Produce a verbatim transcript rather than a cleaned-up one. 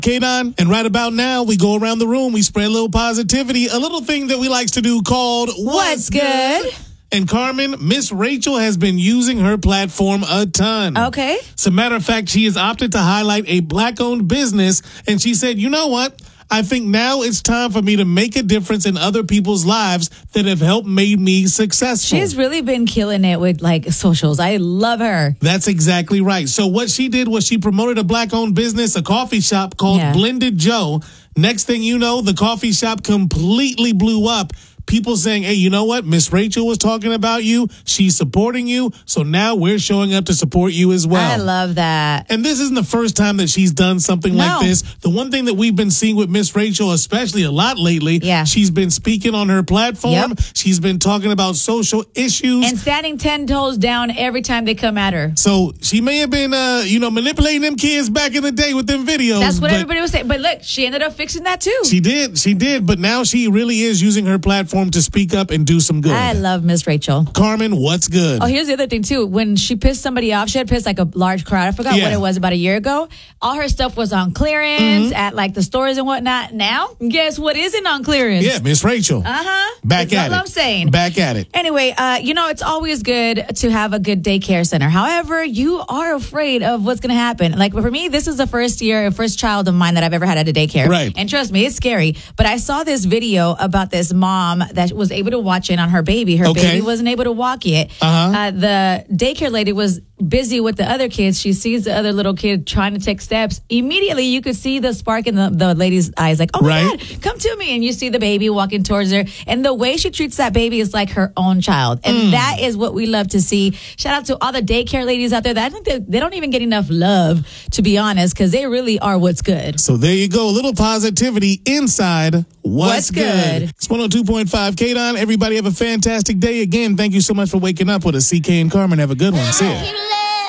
K-Don, and right about now, we go around the room, we spread a little positivity, a little thing that we likes to do called What's, What's Good? good? And Carmen, Miss Rachel has been using her platform a ton. Okay. As a matter of fact, she has opted to highlight a black-owned business, and she said, you know what? I think now it's time for me to make a difference in other people's lives that have helped made me successful. She's really been killing it with like socials. I love her. That's exactly right. So what she did was she promoted a black-owned business, a coffee shop called Yeah. Blended Joe. Next thing you know, the coffee shop completely blew up. People saying, hey, you know what? Miss Rachel was talking about you. She's supporting you. So now we're showing up to support you as well. I love that. And this isn't the first time that she's done something No. like this. The one thing that we've been seeing with Miss Rachel, especially a lot lately, Yeah. she's been speaking on her platform. Yep. She's been talking about social issues. And standing ten toes down every time they come at her. So she may have been, uh, you know, manipulating them kids back in the day with them videos. That's what but everybody was saying. But look, she ended up fixing that too. She did. She did. But now she really is using her platform to speak up and do some good. I love Miss Rachel. Carmen, what's good? Oh, here's the other thing too. When she pissed somebody off, she had pissed like a large crowd. I forgot Yeah. what it was about a year ago. All her stuff was on clearance Mm-hmm. at like the stores and whatnot. Now, guess what isn't on clearance? Yeah, Miss Rachel. Uh-huh. Back That's at all it. I'm saying. Back at it. Anyway, uh, you know, it's always good to have a good daycare center. However, you are afraid of what's going to happen. Like for me, this is the first year, first child of mine that I've ever had at a daycare. Right. And trust me, it's scary. But I saw this video about this mom that was able to watch in on her baby. Her Okay. baby wasn't able to walk yet. Uh-huh. Uh, the daycare lady was busy with the other kids. She sees the other little kid trying to take steps. Immediately, you could see the spark in the, the lady's eyes. Like, oh my Right. God, come to me. And you see the baby walking towards her. And the way she treats that baby is like her own child. And Mm. that is what we love to see. Shout out to all the daycare ladies out there. That I think they, they don't even get enough love, to be honest, because they really are what's good. So there you go. A little positivity inside What's, What's Good. It's one oh two point five K-Don. Everybody have a fantastic day. Again, thank you so much for waking up with us. C K and Carmen. Have a good one. See ya.